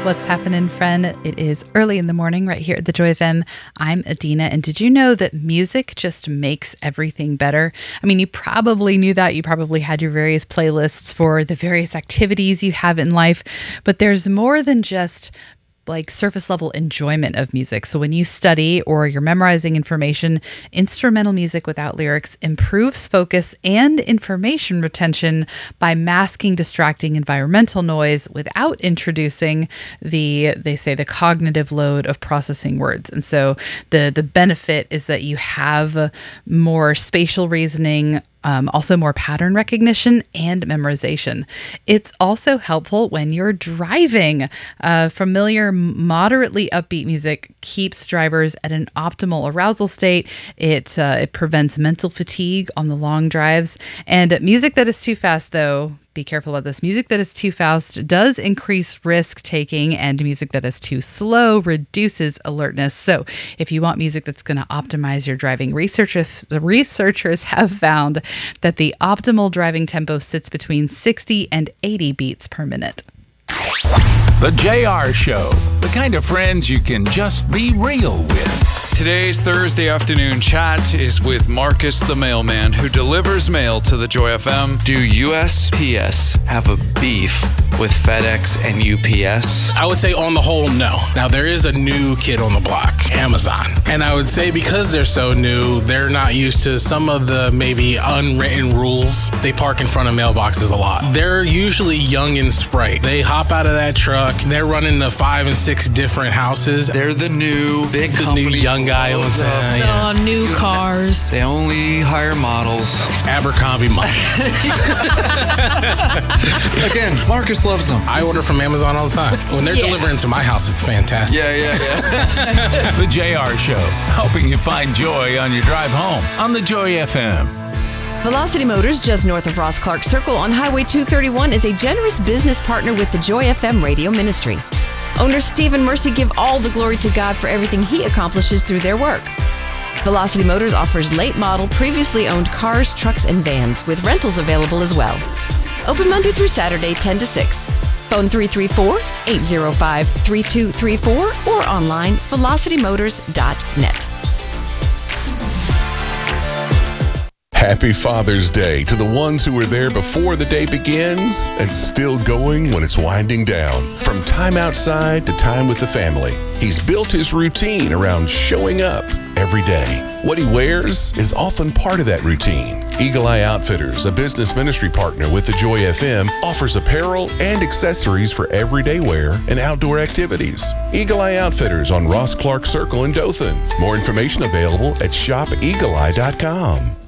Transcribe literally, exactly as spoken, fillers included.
What's happening, friend? It is early in the morning right here at the Joy F M. I'm Adina, and did you know that music just makes everything better? I mean, you probably knew that. You probably had your various playlists for the various activities you have in life, but there's more than just like surface level enjoyment of music. So when you study or you're memorizing information, instrumental music without lyrics improves focus and information retention by masking distracting environmental noise without introducing the, they say, the cognitive load of processing words. And so the, the benefit is that you have more spatial reasoning, Um, also more pattern recognition and memorization. It's also helpful when you're driving. Uh, familiar, moderately upbeat music keeps drivers at an optimal arousal state. It, uh, it prevents mental fatigue on the long drives. And music that is too fast, though, be careful about this. Music that is too fast does increase risk taking, and music that is too slow reduces alertness. So if you want music that's going to optimize your driving, researchers, the researchers have found that the optimal driving tempo sits between sixty and eighty beats per minute. The J R Show, the kind of friends you can just be real with. Today's Thursday afternoon chat is with Marcus the mailman, who delivers mail to the Joy F M. Do U S P S have a beef with FedEx and U P S? I would say on the whole, no. Now, there is a new kid on the block, Amazon. And I would say because they're so new, they're not used to some of the maybe unwritten rules. They park in front of mailboxes a lot. They're usually young and sprite. They hop out of that truck. They're running to five and six different houses. They're the new big The company. new young guy on set. Yeah. Uh, new cars. They only hire models. Abercrombie money. Again, Marcus loves them. I order from Amazon all the time. When they're Yeah. delivering to my house, it's fantastic. Yeah, yeah, yeah. The J R Show, helping you find joy on your drive home on the Joy F M. Velocity Motors, just north of Ross Clark Circle on Highway two thirty-one, is a generous business partner with the Joy F M radio ministry. Owner Steve and Mercy give all the glory to God for everything he accomplishes through their work. Velocity Motors offers late model, previously owned cars, trucks, and vans, with rentals available as well. Open Monday through Saturday, ten to six. Phone three three four, eight zero five, three two three four or online, velocity motors dot net. Happy Father's Day to the ones who were there before the day begins and still going when it's winding down. From time outside to time with the family, he's built his routine around showing up every day. What he wears is often part of that routine. Eagle Eye Outfitters, a business ministry partner with the Joy F M, offers apparel and accessories for everyday wear and outdoor activities. Eagle Eye Outfitters on Ross Clark Circle in Dothan. More information available at shop eagle eye dot com.